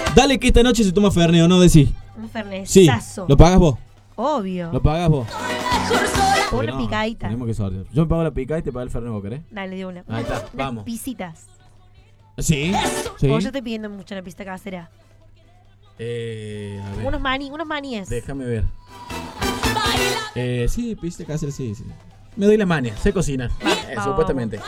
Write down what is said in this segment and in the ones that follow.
Dale que esta noche se toma Fernet, ¿o no decís? Un Sí, fernesazo. ¿lo pagas vos? Obvio. ¿Lo pagas vos? Una Porque no, picadita. Tenemos que sortear. Yo me pago la picada y te pago el Fernet, ¿vos querés? Dale, de una. Ahí está, Unas vamos. pisitas. Sí, sí. O yo estoy pidiendo mucho una pista casera. A ver, Unos maníes. déjame ver. Sí, piste casera, sí. Me doy la mania, sé cocinar. Vamos. Supuestamente.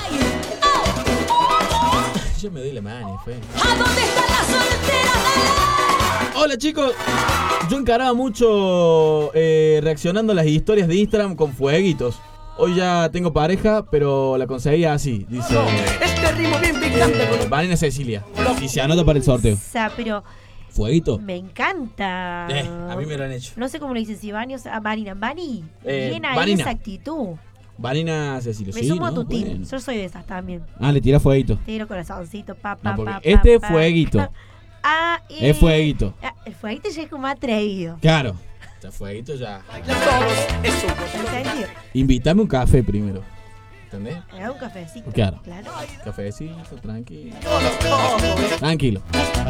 Yo me doy la mania, fue. ¿A dónde está la soltera? Hola chicos, yo encaraba mucho reaccionando a las historias de Instagram con fueguitos. Hoy ya tengo pareja, pero la conseguía así, dice Este ritmo bien picante. Vanina Cecilia. Y se anota para el sorteo. O sea, pero ¿Fueguito? me encanta. A mí me lo han hecho. No sé cómo le dicen, si Vani o Vanina. Vani, bien ahí Vanina. esa actitud. Vanina Cecilia, Me sí, sumo a ¿no? tu team. Bueno. Yo soy de esas también. Ah, le tira fueguito. Tiro corazoncito, No, porque es fueguito. Es fueguito. El fueguito ya es como atrevido. Claro. Ya fueguito ya. ¿Entendido? Invítame un café primero. ¿Entendés? Me da un cafecito. Claro. Claro. Cafecito, tranquilo. Tranquilo.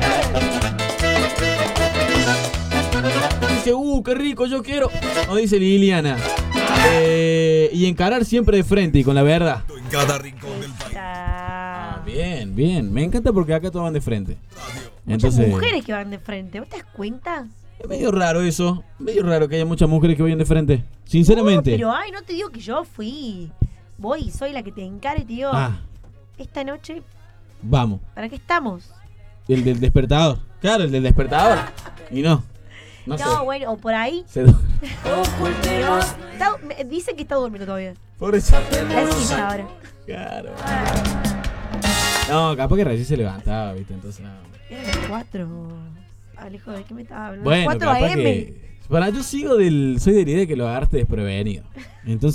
Dice, qué rico, yo quiero. No dice Liliana. Y encarar siempre de frente y con la verdad. En cada rincón del país. Bien, bien. Me encanta porque acá todos van de frente. Muchas Entonces, mujeres que van de frente. ¿Vos te das cuenta? es medio raro eso. Medio raro que haya muchas mujeres que vayan de frente. Sinceramente. Pero ay, no te digo que yo fui. Voy, soy la que te encara y te digo, esta noche, Vamos. ¿para qué estamos? El del despertador. Claro, el del despertador. Y no. No sé. Bueno, o por ahí. Dicen que está durmiendo todavía. Pobrecito. Es ahora. Claro. No, capaz que recién se levantaba, ¿viste? Entonces, no. Eran las 4. Alejo, ¿de qué me estaba hablando? Bueno, 4 capaz AM. que. Bueno, yo soy de la idea de que lo agarraste desprevenido. Entonces.